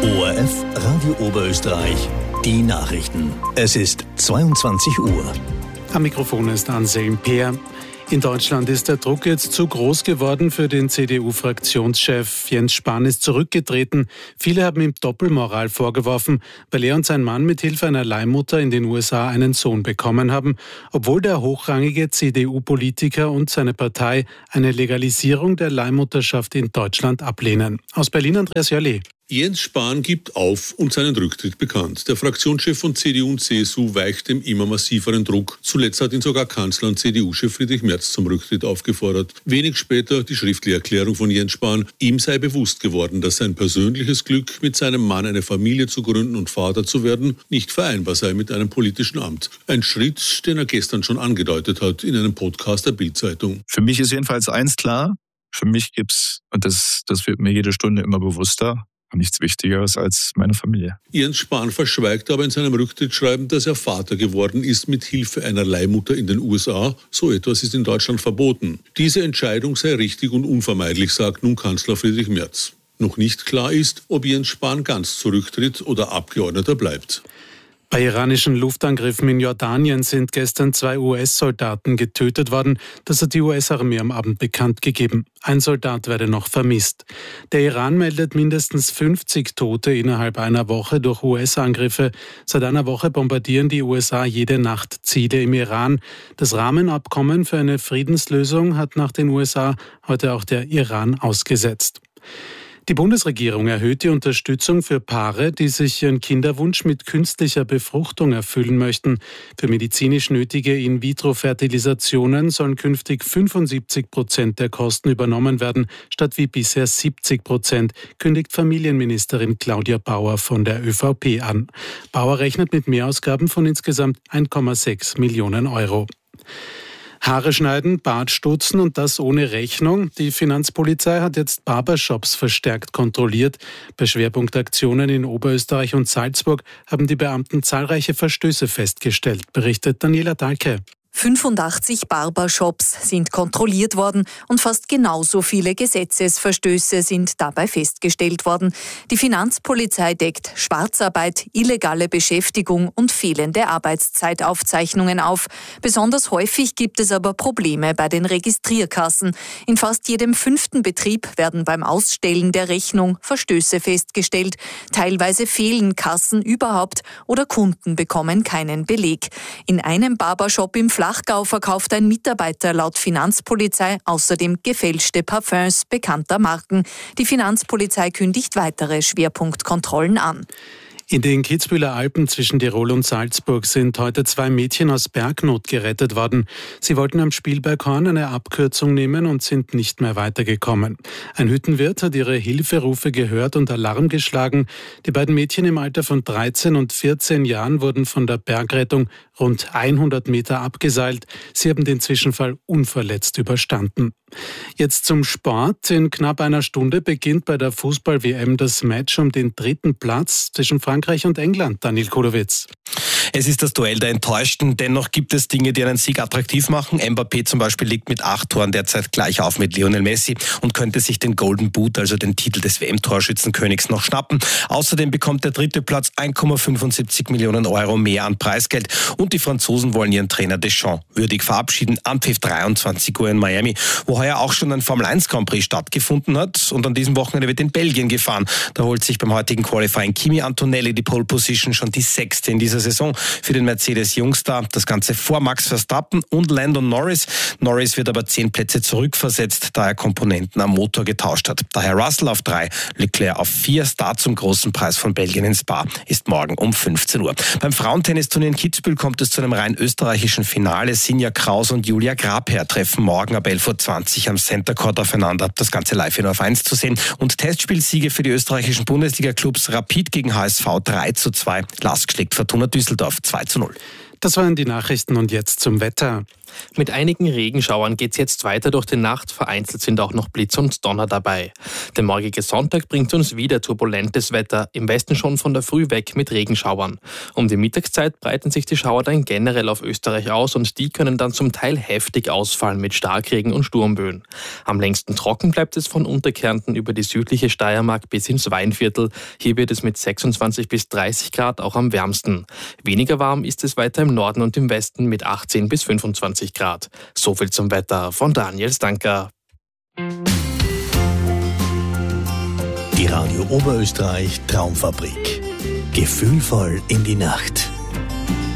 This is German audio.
ORF Radio Oberösterreich, die Nachrichten. Es ist 22 Uhr. Am Mikrofon ist Anselm Peer. In Deutschland ist der Druck jetzt zu groß geworden für den CDU-Fraktionschef. Jens Spahn ist zurückgetreten. Viele haben ihm Doppelmoral vorgeworfen, weil er und sein Mann mit Hilfe einer Leihmutter in den USA einen Sohn bekommen haben, obwohl der hochrangige CDU-Politiker und seine Partei eine Legalisierung der Leihmutterschaft in Deutschland ablehnen. Aus Berlin Andreas Jörli. Jens Spahn gibt auf und seinen Rücktritt bekannt. Der Fraktionschef von CDU und CSU weicht dem immer massiveren Druck. Zuletzt hat ihn sogar Kanzler und CDU-Chef Friedrich Merz zum Rücktritt aufgefordert. Wenig später die schriftliche Erklärung von Jens Spahn. Ihm sei bewusst geworden, dass sein persönliches Glück, mit seinem Mann eine Familie zu gründen und Vater zu werden, nicht vereinbar sei mit einem politischen Amt. Ein Schritt, den er gestern schon angedeutet hat in einem Podcast der Bild-Zeitung. Für mich ist jedenfalls eins klar. Für mich gibt's, und das wird mir jede Stunde immer bewusster, nichts Wichtigeres als meine Familie. Jens Spahn verschweigt aber in seinem Rücktrittsschreiben, dass er Vater geworden ist mit Hilfe einer Leihmutter in den USA. So etwas ist in Deutschland verboten. Diese Entscheidung sei richtig und unvermeidlich, sagt nun Kanzler Friedrich Merz. Noch nicht klar ist, ob Jens Spahn ganz zurücktritt oder Abgeordneter bleibt. Bei iranischen Luftangriffen in Jordanien sind gestern 2 US-Soldaten getötet worden. Das hat die US-Armee am Abend bekannt gegeben. Ein Soldat werde noch vermisst. Der Iran meldet mindestens 50 Tote innerhalb einer Woche durch US-Angriffe. Seit einer Woche bombardieren die USA jede Nacht Ziele im Iran. Das Rahmenabkommen für eine Friedenslösung hat nach den USA heute auch der Iran ausgesetzt. Die Bundesregierung erhöht die Unterstützung für Paare, die sich ihren Kinderwunsch mit künstlicher Befruchtung erfüllen möchten. Für medizinisch nötige In-vitro-Fertilisationen sollen künftig 75% der Kosten übernommen werden, statt wie bisher 70%, kündigt Familienministerin Claudia Bauer von der ÖVP an. Bauer rechnet mit Mehrausgaben von insgesamt 1,6 Millionen Euro. Haare schneiden, Bart stutzen und das ohne Rechnung. Die Finanzpolizei hat jetzt Barbershops verstärkt kontrolliert. Bei Schwerpunktaktionen in Oberösterreich und Salzburg haben die Beamten zahlreiche Verstöße festgestellt, berichtet Daniela Dahlke. 85 Barbershops sind kontrolliert worden und fast genauso viele Gesetzesverstöße sind dabei festgestellt worden. Die Finanzpolizei deckt Schwarzarbeit, illegale Beschäftigung und fehlende Arbeitszeitaufzeichnungen auf. Besonders häufig gibt es aber Probleme bei den Registrierkassen. In fast jedem 5. Betrieb werden beim Ausstellen der Rechnung Verstöße festgestellt. Teilweise fehlen Kassen überhaupt oder Kunden bekommen keinen Beleg. In einem Barbershop im Flachgau verkauft ein Mitarbeiter laut Finanzpolizei außerdem gefälschte Parfums bekannter Marken. Die Finanzpolizei kündigt weitere Schwerpunktkontrollen an. In den Kitzbüheler Alpen zwischen Tirol und Salzburg sind heute 2 Mädchen aus Bergnot gerettet worden. Sie wollten am Spielberghorn eine Abkürzung nehmen und sind nicht mehr weitergekommen. Ein Hüttenwirt hat ihre Hilferufe gehört und Alarm geschlagen. Die beiden Mädchen im Alter von 13 und 14 Jahren wurden von der Bergrettung rund 100 Meter abgeseilt. Sie haben den Zwischenfall unverletzt überstanden. Jetzt zum Sport. In knapp einer Stunde beginnt bei der Fußball-WM das Match um den 3. Platz zwischen Frankreich und England. Daniel Kulowitz. Es ist das Duell der Enttäuschten. Dennoch gibt es Dinge, die einen Sieg attraktiv machen. Mbappé zum Beispiel liegt mit 8 Toren derzeit gleich auf mit Lionel Messi und könnte sich den Golden Boot, also den Titel des WM-Torschützenkönigs, noch schnappen. Außerdem bekommt der 3. Platz 1,75 Millionen Euro mehr an Preisgeld. Und die Franzosen wollen ihren Trainer Deschamps würdig verabschieden. Anpfiff 23 Uhr in Miami, wo heuer auch schon ein Formel-1 Grand Prix stattgefunden hat. Und an diesem Wochenende wird in Belgien gefahren. Da holt sich beim heutigen Qualifying Kimi Antonelli die Pole Position, schon die 6. in dieser Saison für den Mercedes-Jungstar. Das Ganze vor Max Verstappen und Lando Norris. Norris wird aber 10 Plätze zurückversetzt, da er Komponenten am Motor getauscht hat. Daher Russell auf 3, Leclerc auf 4. Start zum großen Preis von Belgien in Spa ist morgen um 15 Uhr. Beim Frauentennisturnier in Kitzbühel kommt es zu einem rein österreichischen Finale. Sinja Kraus und Julia Grabherr treffen morgen ab 11.20 Uhr am Center Court aufeinander. Das Ganze live in Auf1 zu sehen. Und Testspielsiege für die österreichischen Bundesliga-Clubs: Rapid gegen HSV 3:2, LASK schlägt Fortuna Düsseldorf 2:0. Das waren die Nachrichten und jetzt zum Wetter. Mit einigen Regenschauern geht es jetzt weiter durch die Nacht. Vereinzelt sind auch noch Blitz und Donner dabei. Der morgige Sonntag bringt uns wieder turbulentes Wetter. Im Westen schon von der Früh weg mit Regenschauern. Um die Mittagszeit breiten sich die Schauer dann generell auf Österreich aus und die können dann zum Teil heftig ausfallen mit Starkregen und Sturmböen. Am längsten trocken bleibt es von Unterkärnten über die südliche Steiermark bis ins Weinviertel. Hier wird es mit 26 bis 30 Grad auch am wärmsten. Weniger warm ist es weiter im Norden und im Westen mit 18 bis 25 Grad. So viel zum Wetter von Daniel Stanker. Die Radio Oberösterreich Traumfabrik. Gefühlvoll in die Nacht.